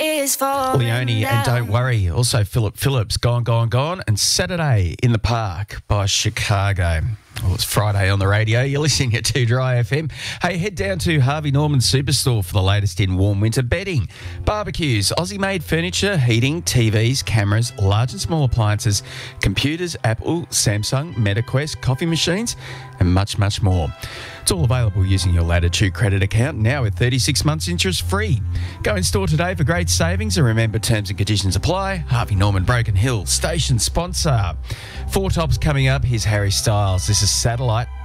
is for Leone and Don't Worry. Also Philip Phillips, Gone, Gone, Gone. And Saturday in the Park by Chicago. Well, it's Friday on the radio. You're listening at 2 Dry FM. Hey, head down to Harvey Norman Superstore for the latest in warm winter bedding, barbecues, Aussie-made furniture, heating, TVs, cameras, large and small appliances, computers, Apple, Samsung, MetaQuest, coffee machines, and much, much more. It's all available using your Latitude credit account now with 36 months interest free. Go in store today for great savings and remember terms and conditions apply. Harvey Norman Broken Hill, station sponsor. Four Tops coming up. Here's Harry Styles. This is Satellite.